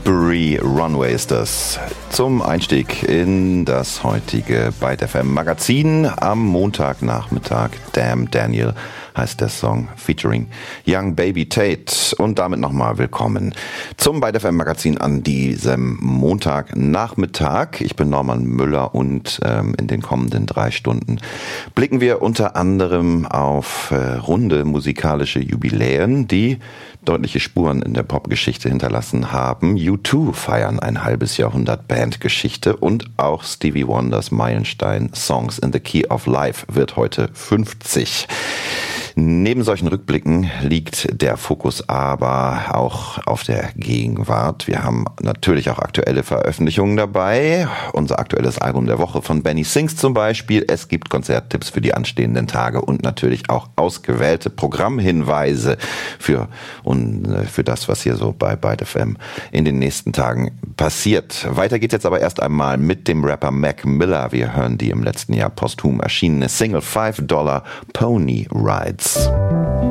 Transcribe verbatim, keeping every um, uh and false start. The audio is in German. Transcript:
Sudbury Runway ist das. Zum Einstieg in das heutige Byte F M Magazin am Montagnachmittag. Damn Daniel heißt der Song, featuring Young Baby Tate. Und damit nochmal willkommen zum Byte F M Magazin an diesem Montagnachmittag. Ich bin Norman Müller und ähm, in den kommenden drei Stunden blicken wir unter anderem auf äh, runde musikalische Jubiläen, die deutliche Spuren in der Popgeschichte hinterlassen haben. U zwei feiern ein halbes Jahrhundert Bandgeschichte und auch Stevie Wonders Meilenstein Songs in the Key of Life wird heute fünfzig. Neben solchen Rückblicken liegt der Fokus aber auch auf der Gegenwart. Wir haben natürlich auch aktuelle Veröffentlichungen dabei. Unser aktuelles Album der Woche von Benny Sings zum Beispiel. Es gibt Konzerttipps für die anstehenden Tage und natürlich auch ausgewählte Programmhinweise für, und für das, was hier so bei Byte F M in den nächsten Tagen passiert. Weiter geht jetzt aber erst einmal mit dem Rapper Mac Miller. Wir hören die im letzten Jahr posthum erschienene Single Five Dollar Pony Rides.